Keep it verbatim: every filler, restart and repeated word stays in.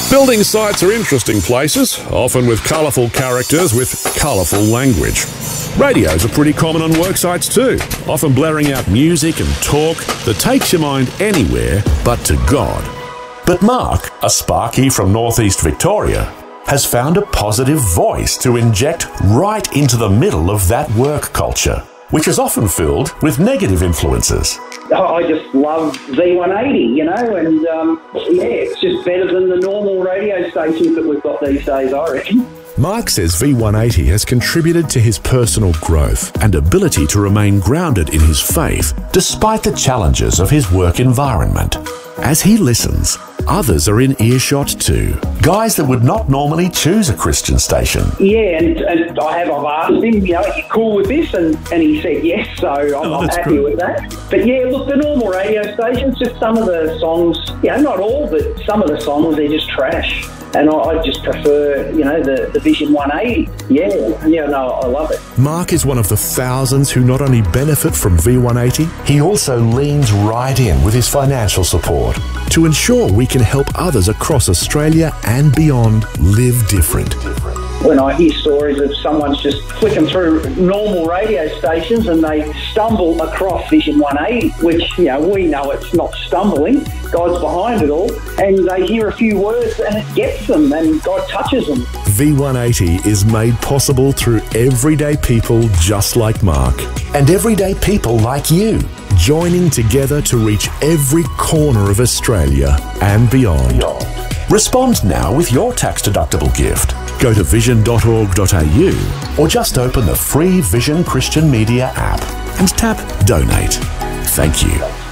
Building sites are interesting places, often with colourful characters with colourful language. Radios are pretty common on work sites too, often blaring out music and talk that takes your mind anywhere but to God. But Mark, a Sparky from northeast Victoria, has found a positive voice to inject right into the middle of that work culture, which is often filled with negative influences. I just love V one eighty, you know, and um, yeah, it's just better than the normal radio stations that we've got these days, I reckon. Mark says V one eighty has contributed to his personal growth and ability to remain grounded in his faith despite the challenges of his work environment. As he listens, others are in earshot too. Guys that would not normally choose a Christian station. Yeah, and, and I have, I've asked him, you know, are you cool with this? And, and he said yes, so I'm, oh, I'm happy good. with that. But yeah, look, the normal radio stations, just some of the songs, you know, not all, but some of the songs, they're just trash. And I, I just prefer, you know, the, the Vision one eighty. Yeah, yeah, no, I love it. Mark is one of the thousands who not only benefit from V one eighty, he also leans right in with his financial support to ensure we can help others across Australia and beyond live different. When I hear stories of someone's just flicking through normal radio stations and they stumble across Vision one eighty, which, you know, we know it's not stumbling, God's behind it all, and they hear a few words and it gets them and God touches them. V one eighty is made possible through everyday people just like Mark. And everyday people like you. Joining together to reach every corner of Australia and beyond. Respond now with your tax-deductible gift. Go to vision dot org dot a u or just open the free Vision Christian Media app and tap Donate. Thank you.